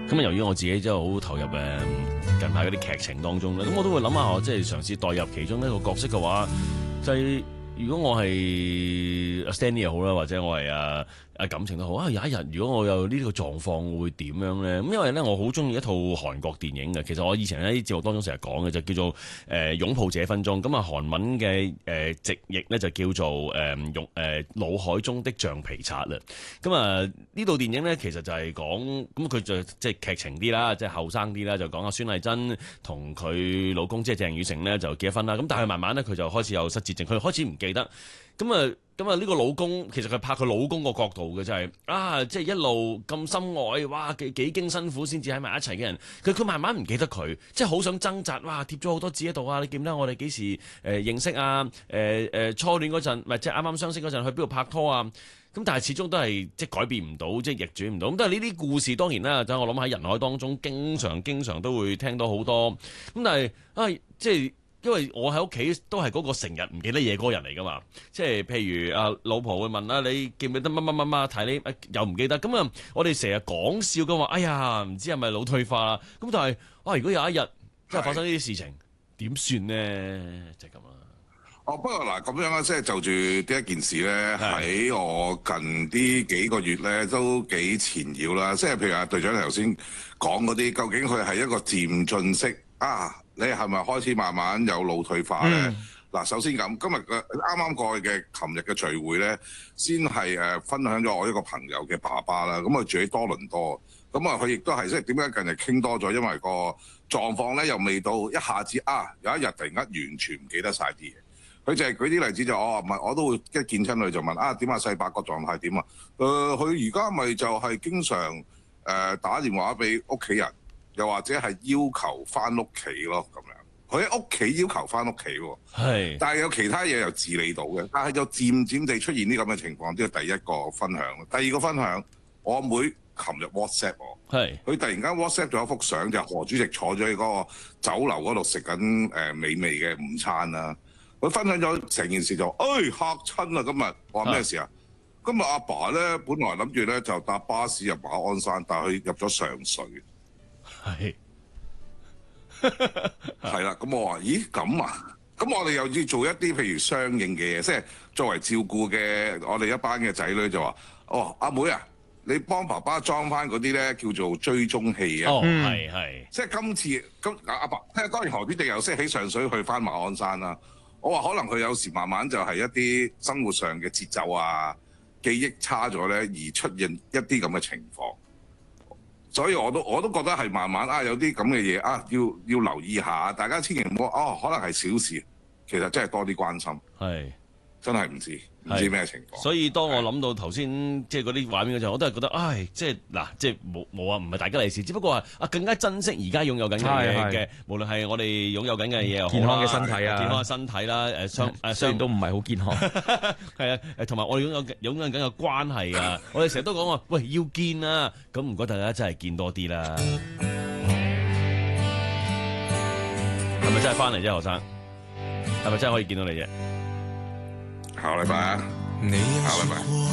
咁由於我自己真係好投入近排嗰啲劇情當中咧，咁我都會諗下，即係嘗試代入其中一個角色嘅話，就係如果我係 Stanley 又好啦，或者我係感情都好啊，有一日如果我有呢個狀況會點樣咧？咁因為咧我好中意一套韓國電影嘅，其實我以前喺啲節目當中成日講嘅就叫做擁抱這分鐘，咁啊韓文嘅直譯咧就叫做腦海中的橡皮擦啦。咁啊呢套電影咧其實就係講，咁佢就即係劇情啲啦，即係後生啲啦，就講阿孫藝珍同佢老公即係鄭雨盛咧就結咗婚啦。咁但係慢慢咧佢就開始有失智症，佢開始唔記得。咁啊呢個老公其實佢拍佢老公個角度嘅就係即係一路咁深愛，哇幾經辛苦先至喺埋一齊嘅人，佢慢慢唔記得佢，即係好想掙扎，哇貼咗好多字喺度啊！你記唔記得我哋幾時認識啊？初戀嗰陣，唔係即係啱啱相識嗰陣去邊度拍拖啊？咁但係始終都係即係改變唔到，即係逆轉唔到。咁但係呢啲故事當然啦，就我諗喺人海當中經常都會聽到好多。咁但係即係。因為我喺屋企都係嗰個成日唔記得嘢嗰個人嚟噶嘛，即係譬如老婆會問你記唔記得乜睇你又唔記得，咁啊我哋成日講笑咁話，哎呀唔知係咪腦退化啦，咁但係如果有一日真係發生呢啲事情，點算呢？就係咁啦。 不過嗱咁樣啊，即係就住呢一件事咧，喺我近啲幾個月咧都幾纏繞啦。即係譬如阿隊長頭先講嗰啲，究竟佢係一個漸進式你係咪開始慢慢有腦退化咧？嗱，首先咁，今日啱啱過去嘅琴日嘅聚會咧，先係分享咗我一個朋友嘅爸爸啦。咁佢住喺多倫多，咁佢亦都係即係點解近日傾多咗？因為個狀況咧又未到一下子有一日突然間完全唔記得晒啲嘢。佢就係舉啲例子就我都會一見親佢就問點細伯個狀態點啊？佢而家咪就係經常打電話俾屋企人。又或者係要求翻屋企咯，咁樣佢喺屋企要求翻屋企喎，但係有其他嘢又治理到嘅，但係就漸漸地出現啲咁嘅情況。呢個第一個分享。第二個分享，我妹琴日 WhatsApp 我，佢突然間 WhatsApp 咗一幅相，就何主席坐咗喺嗰個酒樓嗰度食緊美味嘅午餐啦。佢分享咗成件事就嚇親啊！今日我話咩事啊？今日阿爸咧本來諗住咧就搭巴士入馬鞍山，但係佢入咗上水。係啦，咁我話咦咁啊，咁我哋又要做一啲譬如相應嘅嘢，即係作為照顧嘅我哋一班嘅仔女就話阿妹啊，你幫爸爸裝翻嗰啲咧叫做追蹤器啊。即係今次咁阿爸，即係當然何必定又識喺上水去翻馬鞍山啦。我話可能佢有時慢慢就係一啲生活上嘅節奏記憶差咗咧，而出現一啲咁嘅情況。所以我都覺得係慢慢有啲咁嘅嘢要留意下，大家千祈唔好可能係小事，其實真係多啲關心。真係唔知咩情況。 所以當我諗到頭先即係嗰啲畫面嘅時候，我都係覺得即係嗱，即係冇唔係大吉利是，只不過係更加珍惜而家擁有緊嘅嘢嘅，無論係我哋擁有緊嘅嘢， 健康嘅身體健康嘅身體啦， 雖然都唔係好健康，同埋我哋擁有緊嘅關係啊，我哋成日都講話，喂要見啊，咁唔該大家真係見多啲啦。係咪真係翻嚟啫，學生？係咪真係可以見到你啫？ 下個禮拜啊，下個禮拜。